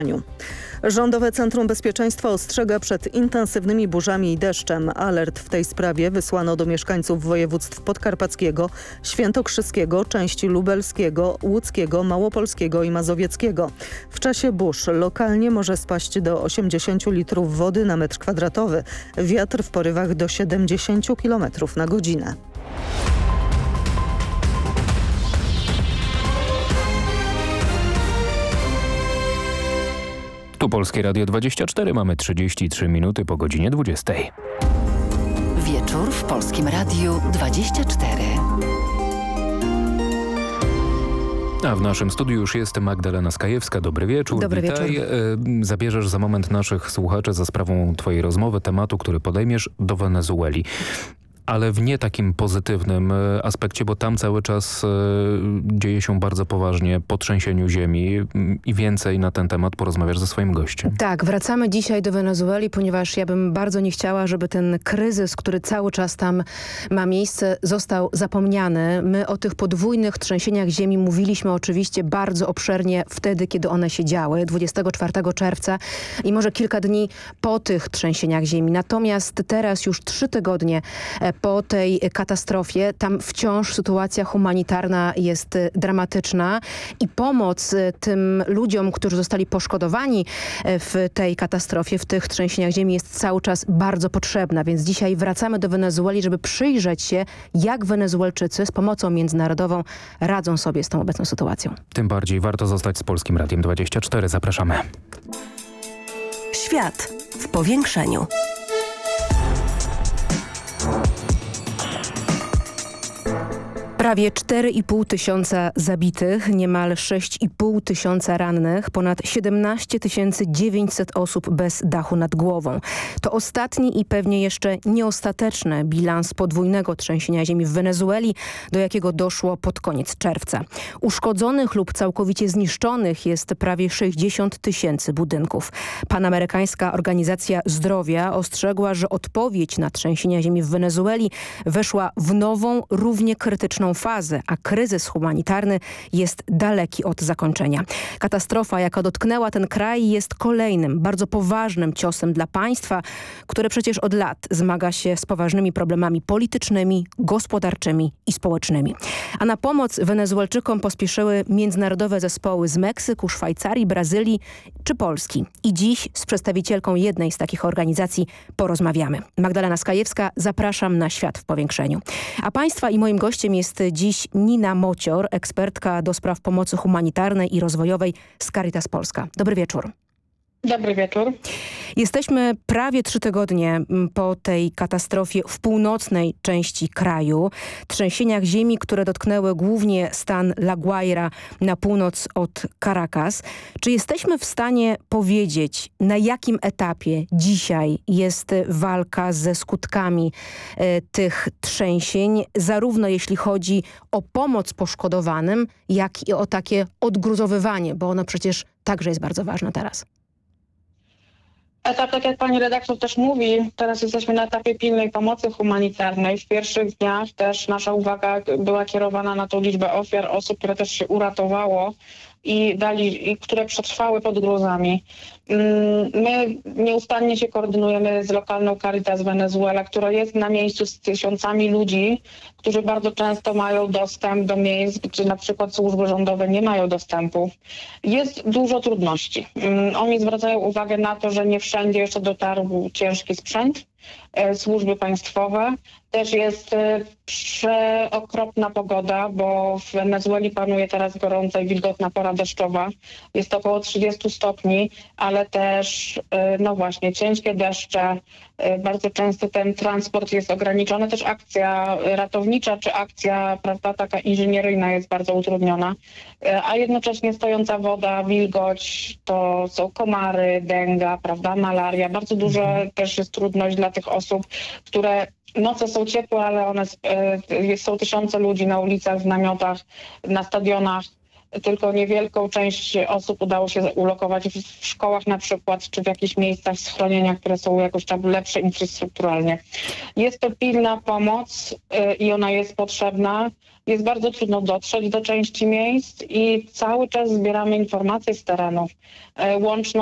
Rządowe Centrum Bezpieczeństwa ostrzega przed intensywnymi burzami i deszczem. Alert w tej sprawie wysłano do mieszkańców województw podkarpackiego, świętokrzyskiego, części lubelskiego, łódzkiego, małopolskiego i mazowieckiego. W czasie burz lokalnie może spaść do 80 litrów wody na metr kwadratowy. Wiatr w porywach do 70 km na godzinę. Tu Polskie Radio 24, mamy 33 minuty po godzinie 20. Wieczór w Polskim Radiu 24. A w naszym studiu już jest Magdalena Skajewska. Dobry wieczór. Dobry Witaj. wieczór. Zabierzesz za moment naszych słuchaczy za sprawą twojej rozmowy tematu, który podejmiesz, do Wenezueli. Ale w nie takim pozytywnym aspekcie, bo tam cały czas dzieje się bardzo poważnie po trzęsieniu ziemi i więcej na ten temat porozmawiasz ze swoim gościem. Tak, wracamy dzisiaj do Wenezueli, ponieważ ja bym bardzo nie chciała, żeby ten kryzys, który cały czas tam ma miejsce, został zapomniany. My o tych podwójnych trzęsieniach ziemi mówiliśmy oczywiście bardzo obszernie wtedy, kiedy one się działy, 24 czerwca i może kilka dni po tych trzęsieniach ziemi. Natomiast teraz już 3 tygodnie po tej katastrofie, tam wciąż sytuacja humanitarna jest dramatyczna i pomoc tym ludziom, którzy zostali poszkodowani w tej katastrofie, w tych trzęsieniach ziemi jest cały czas bardzo potrzebna. Więc dzisiaj wracamy do Wenezueli, żeby przyjrzeć się, jak Wenezuelczycy z pomocą międzynarodową radzą sobie z tą obecną sytuacją. Tym bardziej warto zostać z Polskim Radiem 24. Zapraszamy. Świat w powiększeniu. Prawie 4,5 tysiąca zabitych, niemal 6,5 tysiąca rannych, ponad 17 900 osób bez dachu nad głową. To ostatni i pewnie jeszcze nieostateczny bilans podwójnego trzęsienia ziemi w Wenezueli, do jakiego doszło pod koniec czerwca. Uszkodzonych lub całkowicie zniszczonych jest prawie 60 tysięcy budynków. Panamerykańska Organizacja Zdrowia ostrzegła, że odpowiedź na trzęsienia ziemi w Wenezueli weszła w nową, równie krytyczną fazę, a kryzys humanitarny jest daleki od zakończenia. Katastrofa, jaka dotknęła ten kraj, jest kolejnym, bardzo poważnym ciosem dla państwa, które przecież od lat zmaga się z poważnymi problemami politycznymi, gospodarczymi i społecznymi. A na pomoc Wenezuelczykom pospieszyły międzynarodowe zespoły z Meksyku, Szwajcarii, Brazylii czy Polski. I dziś z przedstawicielką jednej z takich organizacji porozmawiamy. Magdalena Skajewska, zapraszam na Świat w powiększeniu. A państwa i moim gościem jest dziś Nina Mocior, ekspertka do spraw pomocy humanitarnej i rozwojowej z Caritas Polska. Dobry wieczór. Dobry wieczór. Jesteśmy prawie 3 tygodnie po tej katastrofie w północnej części kraju. Trzęsieniach ziemi, które dotknęły głównie stan La Guaira na północ od Caracas. Czy jesteśmy w stanie powiedzieć, na jakim etapie dzisiaj jest walka ze skutkami tych trzęsień, zarówno jeśli chodzi o pomoc poszkodowanym, jak i o takie odgruzowywanie, bo ono przecież także jest bardzo ważne teraz. Etap, tak jak pani redaktor też mówi, teraz jesteśmy na etapie pilnej pomocy humanitarnej. W pierwszych dniach też nasza uwaga była kierowana na tą liczbę ofiar, osób, które też się uratowało i które przetrwały pod gruzami. My nieustannie się koordynujemy z lokalną Caritas Venezuela, która jest na miejscu z tysiącami ludzi, którzy bardzo często mają dostęp do miejsc, gdzie na przykład służby rządowe nie mają dostępu. Jest dużo trudności. Oni zwracają uwagę na to, że nie wszędzie jeszcze dotarł ciężki sprzęt, służby państwowe. Też jest przeokropna pogoda, bo w Wenezueli panuje teraz gorąca i wilgotna pora deszczowa. Jest około 30 stopni, ale też no właśnie ciężkie deszcze. Bardzo często ten transport jest ograniczony. Też akcja ratownicza czy akcja, prawda, taka inżynieryjna jest bardzo utrudniona. A jednocześnie stojąca woda, wilgoć, to są komary, denga, prawda, malaria. Bardzo dużo też jest trudność dla tych osób, które noce są ciepłe, ale są tysiące ludzi na ulicach, w namiotach, na stadionach. tylko niewielką część osób udało się ulokować w szkołach na przykład, czy w jakichś miejscach schronienia, które są jakoś tam lepsze infrastrukturalnie. Jest to pilna pomoc i ona jest potrzebna. Jest bardzo trudno dotrzeć do części miejsc i cały czas zbieramy informacje z terenów. Łączność